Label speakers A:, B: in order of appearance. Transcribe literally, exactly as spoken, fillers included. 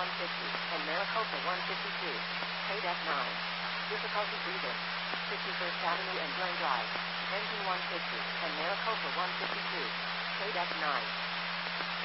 A: one fifty, and Maricopa one fifty-two. Paid F nine. Difficulty breathing. fifty-first Avenue and Glen Drive. Engine one fifty, and Maricopa one fifty-two. Paid F nine.